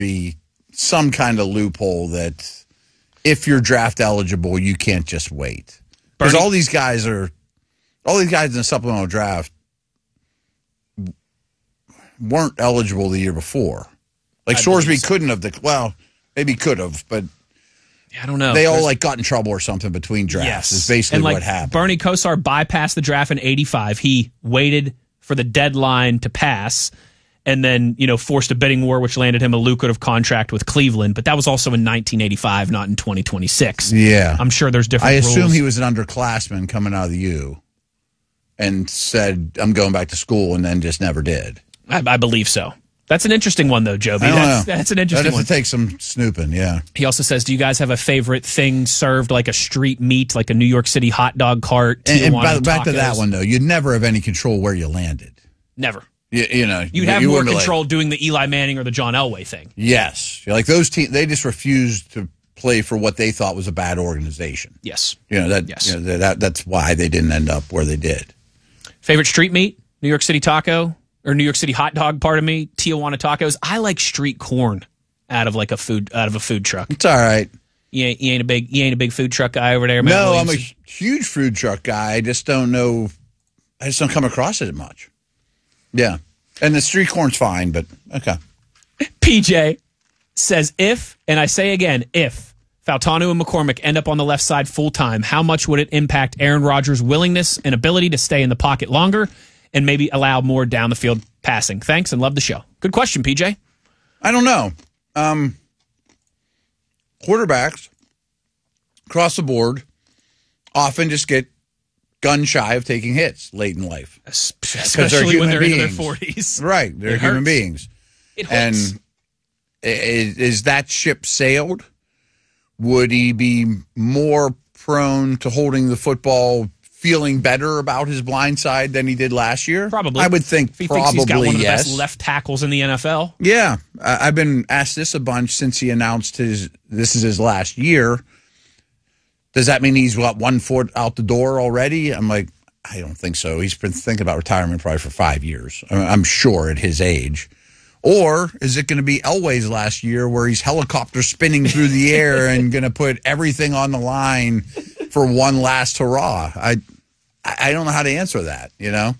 be some kind of loophole that if you're draft eligible, you can't just wait. Because all these guys in the supplemental draft weren't eligible the year before. Like Sorsby couldn't have. Well, maybe could have, but I don't know. They all got in trouble or something between drafts. Yes. Is basically what happened. Bernie Kosar bypassed the draft in '85. He waited for the deadline to pass, and then forced a bidding war, which landed him a lucrative contract with Cleveland. But that was also in 1985, not in 2026. Yeah, I'm sure there's different. I rules. assume he was an underclassman coming out of the U, and said, "I'm going back to school," and then just never did. I believe so. That's an interesting one, though, Joby. That's an interesting one. To take some snooping, yeah. He also says, do you guys have a favorite thing served like a street meat, like a New York City hot dog cart? And back to that one, though. You'd never have any control where you landed. Never. You'd have more control doing the Eli Manning or the John Elway thing. Yes. Like those teams, they just refused to play for what they thought was a bad organization. Yes. That's why they didn't end up where they did. Favorite street meat? New York City taco? Or New York City hot dog, pardon me, Tijuana tacos. I like street corn out of a food truck. It's all right. You ain't a big food truck guy over there, man. No, I'm a huge food truck guy. I just don't come across it much. Yeah. And the street corn's fine, but okay. PJ says and I say again, if Fautanu and McCormick end up on the left side full time, how much would it impact Aaron Rodgers' willingness and ability to stay in the pocket longer and maybe allow more down the field passing? Thanks and love the show. Good question, PJ. I don't know. Quarterbacks across the board often just get gun shy of taking hits late in life. Especially when they're in their 40s. Right. They're human beings. It hurts. And is that ship sailed? Would he be more prone to holding the football, feeling better about his blind side than he did last year? Probably. I would think he probably thinks he's got one of the yes. best left tackles in the NFL. Yeah. I've been asked this a bunch since he announced this is his last year. Does that mean he's 1 foot out the door already? I'm like, I don't think so. He's been thinking about retirement probably for 5 years. I'm sure at his age. Or is it going to be Elway's last year where he's helicopter spinning through the air and going to put everything on the line for one last hurrah? I don't know how to answer that,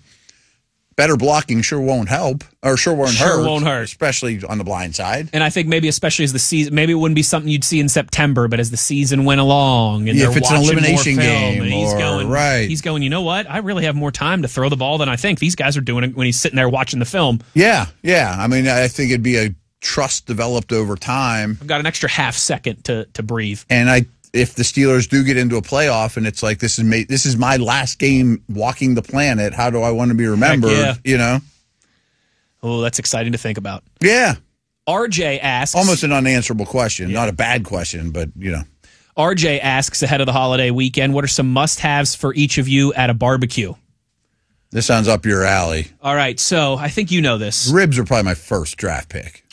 Better blocking sure won't help, or sure won't hurt, especially on the blind side. And I think maybe especially as the season, maybe it wouldn't be something you'd see in September, but as the season went along, and if it's an elimination game, and he's going, you know what? I really have more time to throw the ball than I think. These guys are doing it when he's sitting there watching the film. Yeah. I mean, I think it'd be a trust developed over time. I've got an extra half second to breathe. And if the Steelers do get into a playoff and it's like, this is my last game walking the planet, how do I want to be remembered? Yeah. Oh, that's exciting to think about. Yeah. RJ asks. Almost an unanswerable question. Not a bad question, but, RJ asks ahead of the holiday weekend, what are some must-haves for each of you at a barbecue? This sounds up your alley. All right, so I think you know this. Ribs are probably my first draft pick.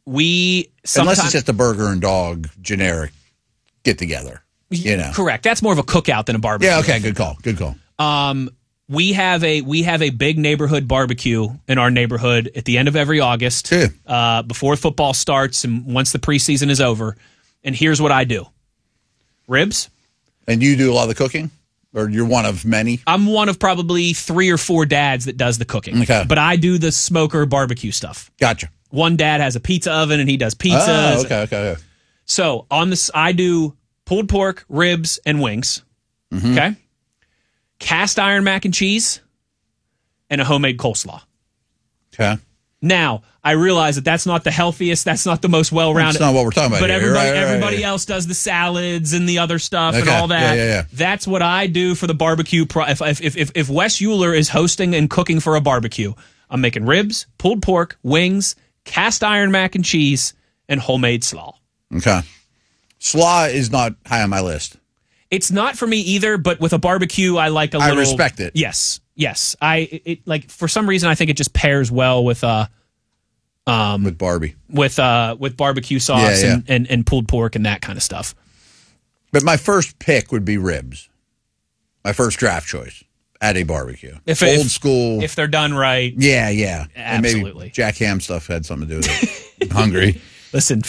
Unless it's just a burger and dog generic get together, Correct. That's more of a cookout than a barbecue. Yeah. Okay. Good call. We have a big neighborhood barbecue in our neighborhood at the end of every August, before football starts and once the preseason is over. And here's what I do: ribs. And you do a lot of the cooking, or you're one of many? I'm one of probably 3 or 4 dads that does the cooking. Okay. But I do the smoker barbecue stuff. Gotcha. One dad has a pizza oven and he does pizzas. Oh, okay. So on this, I do pulled pork, ribs, and wings. Mm-hmm. Okay. Cast iron mac and cheese, and a homemade coleslaw. Okay. Now, I realize that that's not the healthiest, that's not the most well-rounded. That's not what we're talking about. But here. everybody else does the salads and the other stuff and all that. Yeah. That's what I do for the barbecue. If Wes Euler is hosting and cooking for a barbecue, I'm making ribs, pulled pork, wings, cast iron mac and cheese, and homemade slaw. Okay. Slaw is not high on my list. It's not for me either, but with a barbecue, I like a little... I respect it. Yes. For some reason, I think it just pairs well with... with Barbie. With barbecue sauce and pulled pork and that kind of stuff. But my first pick would be ribs. My first draft choice at a barbecue. Old school. If they're done right. Yeah. Absolutely. And maybe Jack Ham stuff had something to do with it. I'm hungry. Listen,